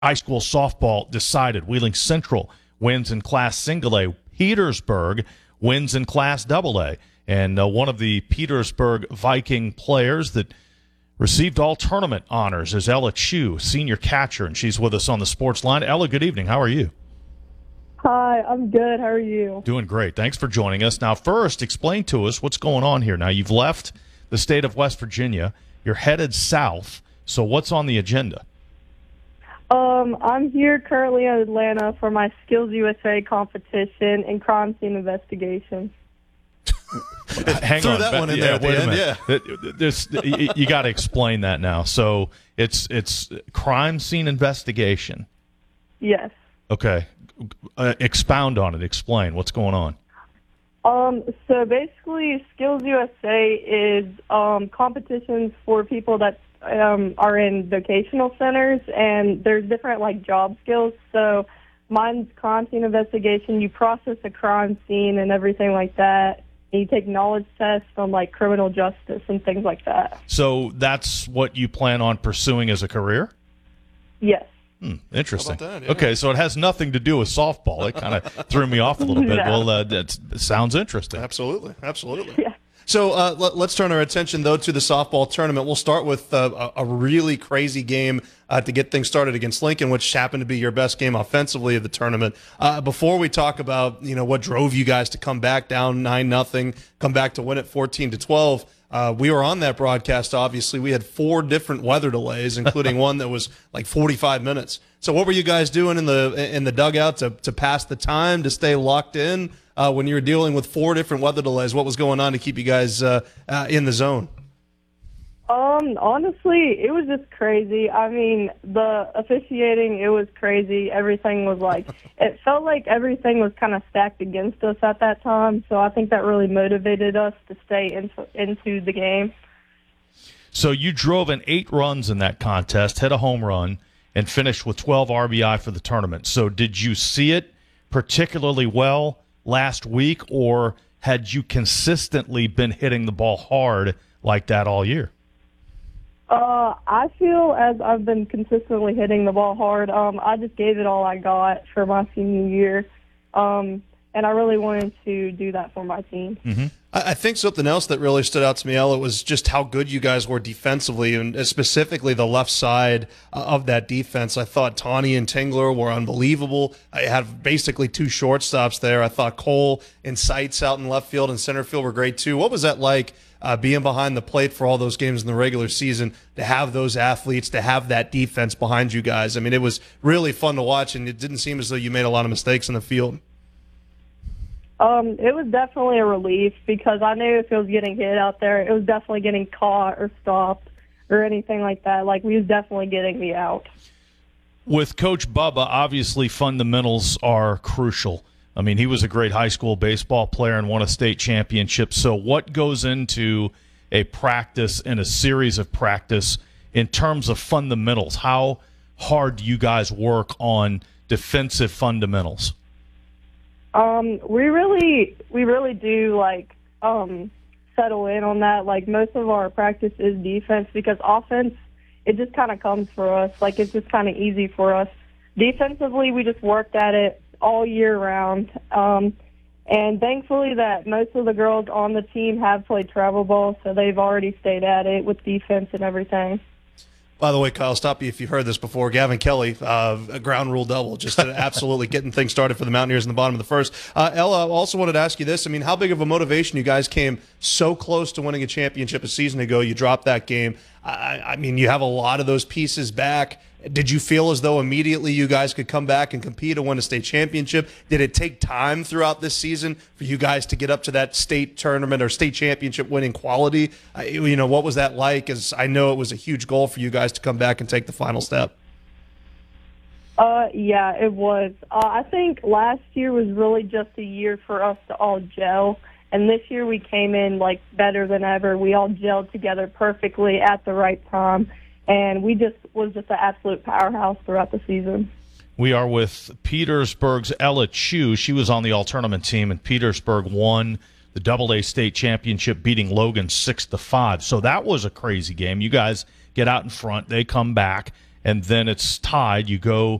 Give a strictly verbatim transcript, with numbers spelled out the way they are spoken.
high school softball decided. Wheeling Central wins in Class Single A. Petersburg wins in Class Double A. And uh, one of the Petersburg Viking players that received all tournament honors is Ella Chu, senior catcher, and she's with us on the sports line. Ella, good evening. How are you? Hi, I'm good. How are you? Doing great. Thanks for joining us. Now, first, explain to us what's going on here. Now, you've left the state of West Virginia. You're headed south. So what's on the agenda? Um, I'm here currently in Atlanta for my Skills U S A competition in crime scene investigation. Hang Threw on. that one in yeah, there at the wait a end, minute. yeah. This, you, you got to explain that now. So it's it's crime scene investigation. Yes. Okay. Uh, expound on it. Explain. What's going on? Um, so basically, Skills U S A is um, competitions for people that um, are in vocational centers, and there's different like job skills. So mine's crime scene investigation. You process a crime scene and everything like that. You take knowledge tests on like criminal justice and things like that. So that's what you plan on pursuing as a career? Yes. Hmm, interesting. How about that? Yeah. Okay, so it has nothing to do with softball. It kind of threw me off a little bit. No. Well, uh, that sounds interesting. Absolutely, absolutely. Yeah. So uh, let, let's turn our attention, though, to the softball tournament. We'll start with uh, a, a really crazy game uh, to get things started against Lincoln, which happened to be your best game offensively of the tournament. Uh, before we talk about, you know, what drove you guys to come back down nine nothing, come back to win it fourteen to twelve, uh, we were on that broadcast, obviously. We had four different weather delays, including one that was like forty-five minutes. So what were you guys doing in the in the dugout to, to pass the time, to stay locked in? Uh, when you were dealing with four different weather delays, what was going on to keep you guys uh, uh, in the zone? Um, honestly, it was just crazy. I mean, the officiating, it was crazy. Everything was like, it felt like everything was kind of stacked against us at that time. So I think that really motivated us to stay into, into the game. So you drove in eight runs in that contest, hit a home run, and finished with twelve R B I for the tournament. So did you see it particularly well last week, or had you consistently been hitting the ball hard like that all year? Uh, I feel as I've been consistently hitting the ball hard. Um, I just gave it all I got for my senior year, um, and I really wanted to do that for my team. Mm-hmm. I think something else that really stood out to me, Ella, was just how good you guys were defensively, and specifically the left side of that defense. I thought Tawny and Tingler were unbelievable. I had basically two shortstops there. I thought Cole and Seitz out in left field and center field were great too. What was that like, uh, being behind the plate for all those games in the regular season, to have those athletes, to have that defense behind you guys? I mean, it was really fun to watch, and it didn't seem as though you made a lot of mistakes in the field. Um, it was definitely a relief because I knew if it was getting hit out there, it was definitely getting caught or stopped or anything like that. Like, we was definitely getting the out. With Coach Bubba, obviously fundamentals are crucial. I mean, he was a great high school baseball player and won a state championship. So what goes into a practice and a series of practice in terms of fundamentals? How hard do you guys work on defensive fundamentals? Um, we really, we really do like um, settle in on that. Like, most of our practice is defense because offense, it just kind of comes for us. Like, it's just kind of easy for us. Defensively, we just worked at it all year round. Um, and thankfully that most of the girls on the team have played travel ball, so they've already stayed at it with defense and everything. By the way, Kyle, stop you if you've heard this before. Gavin Kelly, uh, a ground rule double, just absolutely getting things started for the Mountaineers in the bottom of the first. Uh, Ella, I also wanted to ask you this. I mean, how big of a motivation? You guys came so close to winning a championship a season ago. You dropped that game. I, I mean, you have a lot of those pieces back. Did you feel as though immediately you guys could come back and compete and win a state championship? Did it take time throughout this season for you guys to get up to that state tournament or state championship winning quality? Uh, you know, what was that like? As I know it was a huge goal for you guys to come back and take the final step. Uh, yeah, it was. Uh, I think last year was really just a year for us to all gel. And this year we came in, like, better than ever. We all gelled together perfectly at the right time. And we just was just an absolute powerhouse throughout the season. We are with Petersburg's Ella Chu. She was on the all-tournament team, and Petersburg won the Double A state championship, beating Logan six to five. So that was a crazy game. You guys get out in front. They come back. and then it's tied. You go